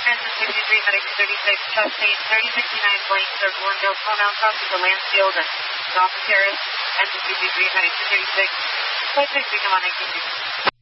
Transit 63, Medic 36, Chastain 3069, Blaine, serve Warrendale, pronoun cross to the Lansfield and North Terrace, Engine 63, Medic 36, flight 6, become on 1960.